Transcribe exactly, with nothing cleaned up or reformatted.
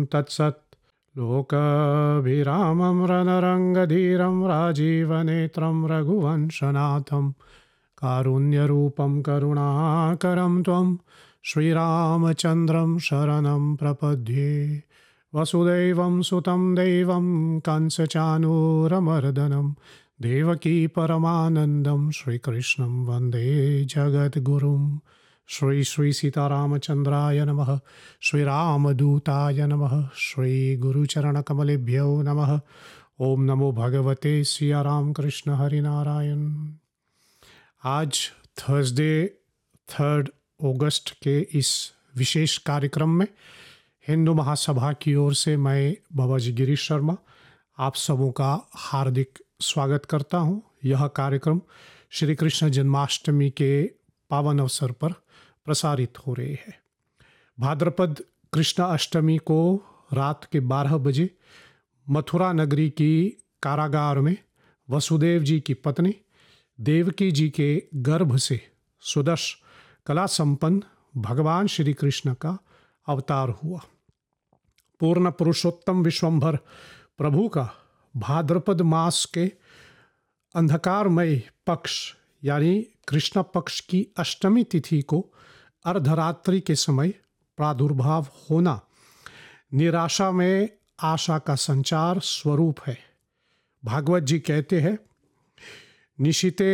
तत्सत्। लोकाभिरामं रणरङ्गधीरं राजीवनेत्रं रघुवंशनाथं कारुण्यरूपं करुणाकरं त्वं श्रीरामचन्द्रं शरणं प्रपद्ये। वसुदेवं सुतं देवं कंसचानूरमर्दनं देवकी परमानन्दं श्रीकृष्णं वन्दे जगद्गुरुं। श्री श्री सीतारामचन्द्राय नमः। श्री रामदूताय नमः। श्री गुरुचरणकमलेभ्यो नमः। ओम नमो भगवते सिया राम कृष्ण हरि नारायण। आज थर्सडे थर्ड अगस्त के इस विशेष कार्यक्रम में हिंदू महासभा की ओर से मैं बाबा जी गिरीश शर्मा आप सबों का हार्दिक स्वागत करता हूँ। यह कार्यक्रम श्री कृष्ण जन्माष्टमी के पावन अवसर पर प्रसारित हो रहे हैं। भाद्रपद कृष्ण अष्टमी को रात के बारह बजे मथुरा नगरी की कारागार में वसुदेव जी की पत्नी देवकी जी के गर्भ से सुदर्श कला संपन्न भगवान श्री कृष्ण का अवतार हुआ। पूर्ण पुरुषोत्तम विश्वंभर प्रभु का भाद्रपद मास के अंधकारमय पक्ष यानी कृष्ण पक्ष की अष्टमी तिथि को अर्धरात्रि के समय प्रादुर्भाव होना निराशा में आशा का संचार स्वरूप है। भागवत जी कहते हैं, निशिते